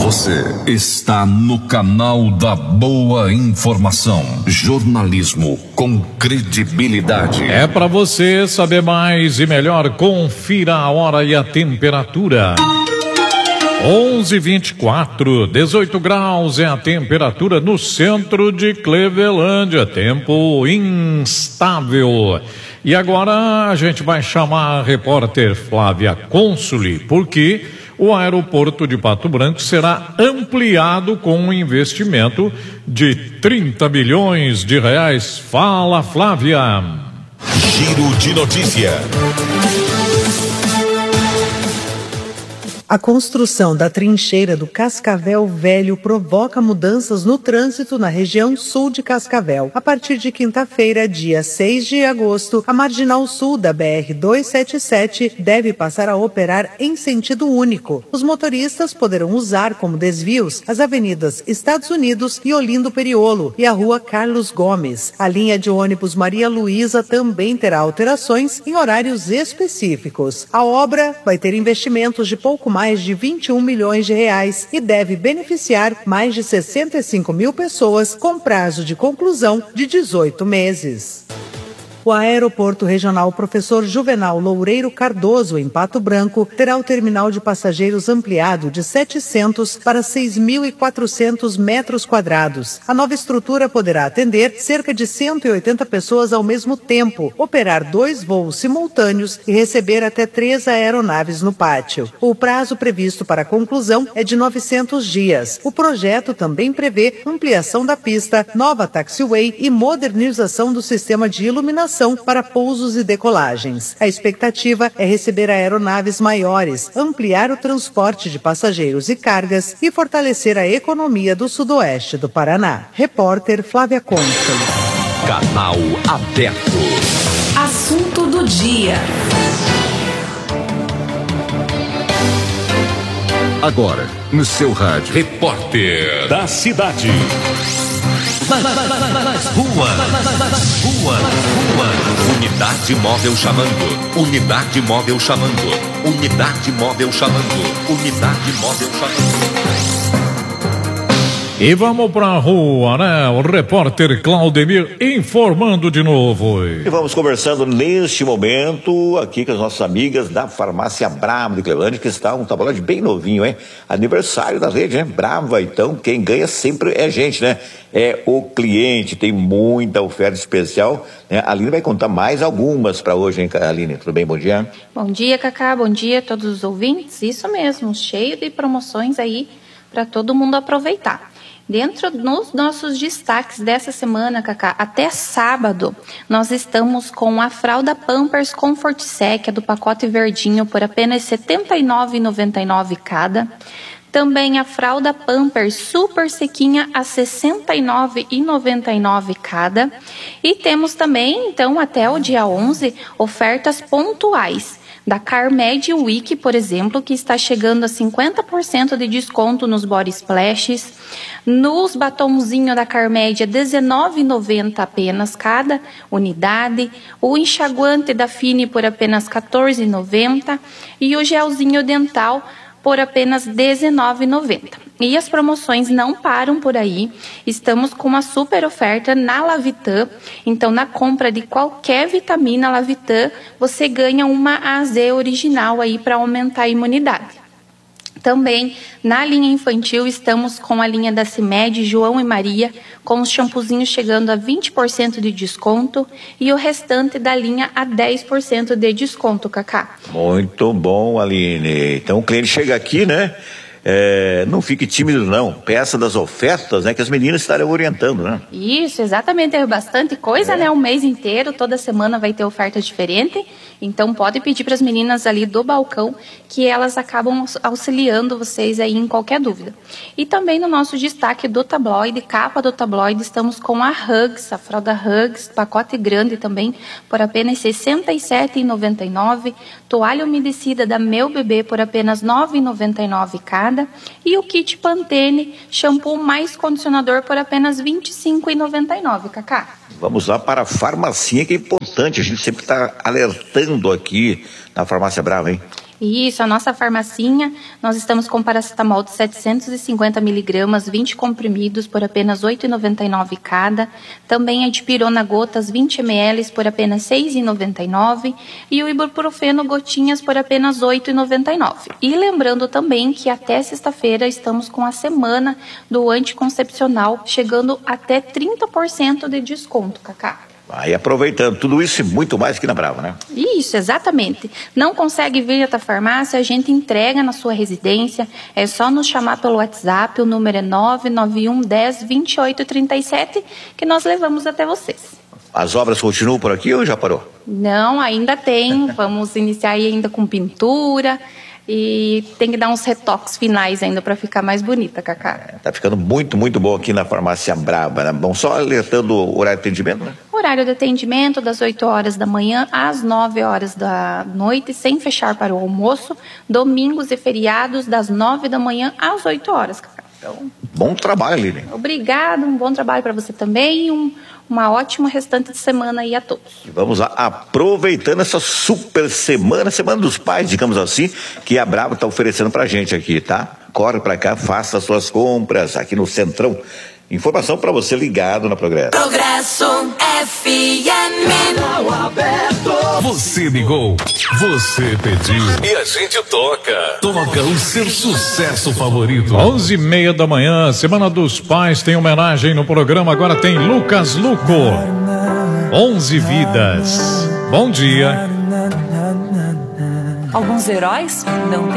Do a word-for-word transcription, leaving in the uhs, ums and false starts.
Você está no canal da Boa Informação. Jornalismo com credibilidade. É para você saber mais e melhor. Confira a hora e a temperatura. onze e vinte e quatro, dezoito graus é a temperatura no centro de Clevelândia. Tempo instável. E agora a gente vai chamar a repórter Flávia Consoli, porque o aeroporto de Pato Branco será ampliado com um investimento de trinta milhões de reais. Fala, Flávia. Giro de notícia. A construção da trincheira do Cascavel Velho provoca mudanças no trânsito na região sul de Cascavel. A partir de quinta-feira, dia seis de agosto, a marginal sul da B R duzentos e setenta e sete deve passar a operar em sentido único. Os motoristas poderão usar como desvios as avenidas Estados Unidos e Olindo Periolo e a rua Carlos Gomes. A linha de ônibus Maria Luísa também terá alterações em horários específicos. A obra vai ter investimentos de pouco mais mais de vinte e um milhões de reais e deve beneficiar mais de sessenta e cinco mil pessoas com prazo de conclusão de dezoito meses. O aeroporto regional Professor Juvenal Loureiro Cardoso, em Pato Branco, terá o terminal de passageiros ampliado de setecentos para seis mil e quatrocentos metros quadrados. A nova estrutura poderá atender cerca de cento e oitenta pessoas ao mesmo tempo, operar dois voos simultâneos e receber até três aeronaves no pátio. O prazo previsto para a conclusão é de novecentos dias. O projeto também prevê ampliação da pista, nova taxiway e modernização do sistema de iluminação para pousos e decolagens. A expectativa é receber aeronaves maiores, ampliar o transporte de passageiros e cargas e fortalecer a economia do sudoeste do Paraná. Repórter Flávia Conta. Canal aberto. Assunto do dia. Agora, no seu rádio. Repórter da cidade. Nas ruas, nas ruas, ruas. Unidade móvel chamando. Unidade móvel chamando. Unidade móvel chamando. Unidade móvel chamando. E vamos pra rua, né? O repórter Claudemir informando de novo. E vamos conversando neste momento aqui com as nossas amigas da Farmácia Brava de Clevelândia, que está um tabloide bem novinho, hein? Aniversário da rede, né? Brava, então quem ganha sempre é a gente, né? É o cliente, tem muita oferta especial, né? A Aline vai contar mais algumas para hoje, hein, Aline? Tudo bem? Bom dia. Bom dia, Cacá. Bom dia a todos os ouvintes. Isso mesmo, cheio de promoções aí para todo mundo aproveitar. Dentro dos nossos destaques dessa semana, Cacá, até sábado, nós estamos com a fralda Pampers Comfort Sec, do pacote verdinho, por apenas setenta e nove reais e noventa e nove centavos cada. Também a fralda Pampers Super Sequinha a sessenta e nove reais e noventa e nove centavos cada. E temos também, então, até o dia onze, ofertas pontuais da Carmed Week, por exemplo, que está chegando a cinquenta por cento de desconto nos body splashes. Nos batonzinhos da Carmed é dezenove reais e noventa centavos apenas cada unidade. O enxaguante da Fini por apenas quatorze reais e noventa centavos. E o gelzinho dental por apenas dezenove reais e noventa centavos. E as promoções não param por aí. Estamos com uma super oferta na Lavitan. Então, na compra de qualquer vitamina Lavitan, você ganha uma A Z original aí para aumentar a imunidade. Também, na linha infantil, estamos com a linha da CIMED, João e Maria, com os shampoozinhos chegando a vinte por cento de desconto e o restante da linha a dez por cento de desconto, Cacá. Muito bom, Aline. Então o cliente chega aqui, né? É, não fique tímido não, peça das ofertas, né, que as meninas estarão orientando, né? Isso, exatamente, é bastante coisa, é. né, o mês inteiro, toda semana vai ter oferta diferente, então pode pedir para as meninas ali do balcão que elas acabam auxiliando vocês aí em qualquer dúvida. E também no nosso destaque do tabloide, capa do tabloide, estamos com a Hugs, a fralda Hugs, pacote grande também, por apenas sessenta e sete reais e noventa e nove centavos, toalha umedecida da Meu Bebê por apenas nove reais e noventa e nove centavos cada, e o kit Pantene, shampoo mais condicionador por apenas vinte e cinco reais e noventa e nove centavos, Cacá. Vamos lá para a farmacinha, que é importante, a gente sempre está alertando aqui na Farmácia Brava, hein? Isso, a nossa farmacinha, nós estamos com paracetamol de setecentos e cinquenta miligramas, vinte comprimidos por apenas oito reais e noventa e nove centavos cada. Também a dipirona gotas vinte mililitros por apenas seis reais e noventa e nove centavos e o ibuprofeno gotinhas por apenas oito reais e noventa e nove centavos. E lembrando também que até sexta-feira estamos com a semana do anticoncepcional, chegando até trinta por cento de desconto, Cacá. Aí aproveitando tudo isso e muito mais aqui na Brava, né? Isso, exatamente. Não consegue vir até a farmácia, a gente entrega na sua residência. É só nos chamar pelo WhatsApp, o número é nove nove um, dez, vinte e oito, trinta e sete, que nós levamos até vocês. As obras continuam por aqui ou já parou? Não, ainda tem. Vamos iniciar aí ainda com pintura. E tem que dar uns retoques finais ainda para ficar mais bonita, Cacá. É, tá ficando muito, muito bom aqui na Farmácia Brava, né? Bom, só alertando o horário de atendimento, né? Horário de atendimento das oito horas da manhã às nove horas da noite, sem fechar para o almoço. Domingos e feriados das nove da manhã às oito horas, Cacá. Então, bom trabalho, Lili. Obrigada, um bom trabalho para você também e um, uma ótima restante de semana aí a todos. E vamos lá, aproveitando essa super semana, Semana dos Pais, digamos assim, que a Brava está oferecendo pra gente aqui, tá? Corre pra cá, faça as suas compras aqui no Centrão. Informação para você ligado na Progresso. Progresso F M. Você ligou, você pediu e a gente toca. Toca o seu sucesso favorito. Onze e meia da manhã, Semana dos Pais, tem homenagem no programa. Agora tem Lucas Luco. Onze vidas. Bom dia. Alguns heróis não